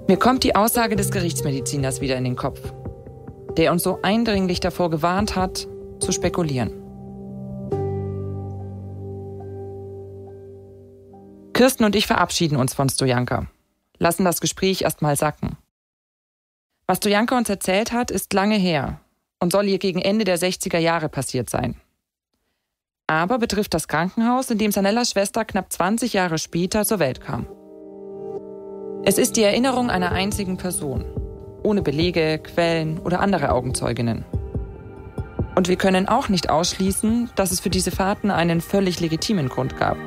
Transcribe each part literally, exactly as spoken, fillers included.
Mir kommt die Aussage des Gerichtsmediziners wieder in den Kopf, der uns so eindringlich davor gewarnt hat, zu spekulieren. Kirsten und ich verabschieden uns von Stojanka, lassen das Gespräch erstmal sacken. Was Stojanka uns erzählt hat, ist lange her und soll ihr gegen Ende der sechziger Jahre passiert sein. Aber betrifft das Krankenhaus, in dem Sanellas Schwester knapp zwanzig Jahre später zur Welt kam. Es ist die Erinnerung einer einzigen Person, ohne Belege, Quellen oder andere Augenzeuginnen. Und wir können auch nicht ausschließen, dass es für diese Fahrten einen völlig legitimen Grund gab.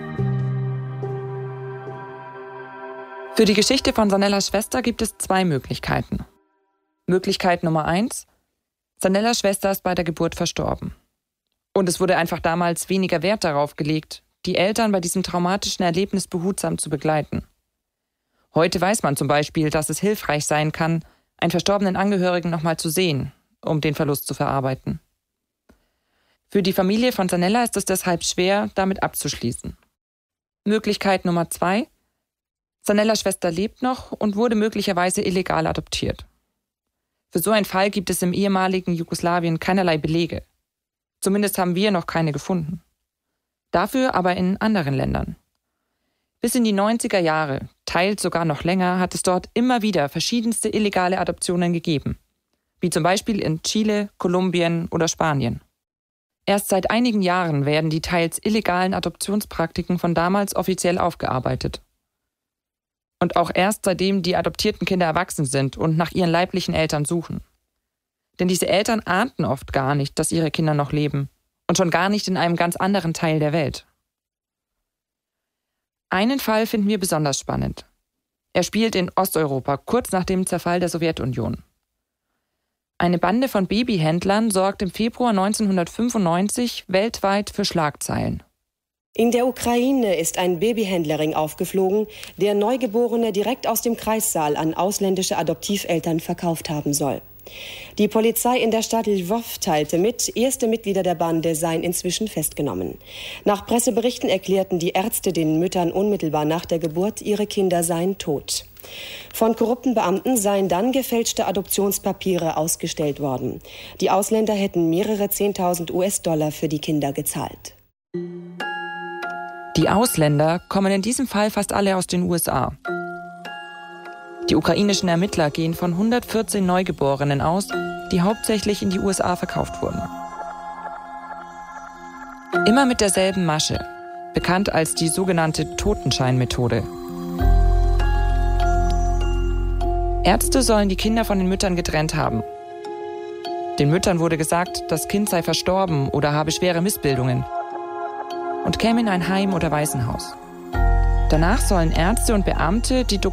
Für die Geschichte von Sanellas Schwester gibt es zwei Möglichkeiten. Möglichkeit Nummer eins: Sanellas Schwester ist bei der Geburt verstorben. Und es wurde einfach damals weniger Wert darauf gelegt, die Eltern bei diesem traumatischen Erlebnis behutsam zu begleiten. Heute weiß man zum Beispiel, dass es hilfreich sein kann, einen verstorbenen Angehörigen nochmal zu sehen, um den Verlust zu verarbeiten. Für die Familie von Sanella ist es deshalb schwer, damit abzuschließen. Möglichkeit Nummer zwei: Sanellas Schwester lebt noch und wurde möglicherweise illegal adoptiert. Für so einen Fall gibt es im ehemaligen Jugoslawien keinerlei Belege. Zumindest haben wir noch keine gefunden. Dafür aber in anderen Ländern. Bis in die neunziger Jahre, teils sogar noch länger, hat es dort immer wieder verschiedenste illegale Adoptionen gegeben. Wie zum Beispiel in Chile, Kolumbien oder Spanien. Erst seit einigen Jahren werden die teils illegalen Adoptionspraktiken von damals offiziell aufgearbeitet. Und auch erst seitdem die adoptierten Kinder erwachsen sind und nach ihren leiblichen Eltern suchen. Denn diese Eltern ahnten oft gar nicht, dass ihre Kinder noch leben und schon gar nicht in einem ganz anderen Teil der Welt. Einen Fall finden wir besonders spannend. Er spielt in Osteuropa, kurz nach dem Zerfall der Sowjetunion. Eine Bande von Babyhändlern sorgt im Februar neunzehnhundertfünfundneunzig weltweit für Schlagzeilen. In der Ukraine ist ein Babyhändlerring aufgeflogen, der Neugeborene direkt aus dem Kreissaal an ausländische Adoptiveltern verkauft haben soll. Die Polizei in der Stadt Lwów teilte mit, erste Mitglieder der Bande seien inzwischen festgenommen. Nach Presseberichten erklärten die Ärzte den Müttern unmittelbar nach der Geburt, ihre Kinder seien tot. Von korrupten Beamten seien dann gefälschte Adoptionspapiere ausgestellt worden. Die Ausländer hätten mehrere zehntausend US-Dollar für die Kinder gezahlt. Die Ausländer kommen in diesem Fall fast alle aus den U S A. Die ukrainischen Ermittler gehen von hundertvierzehn Neugeborenen aus, die hauptsächlich in die U S A verkauft wurden. Immer mit derselben Masche, bekannt als die sogenannte Totenscheinmethode. Ärzte sollen die Kinder von den Müttern getrennt haben. Den Müttern wurde gesagt, das Kind sei verstorben oder habe schwere Missbildungen und käme in ein Heim oder Waisenhaus. Danach sollen Ärzte und Beamte die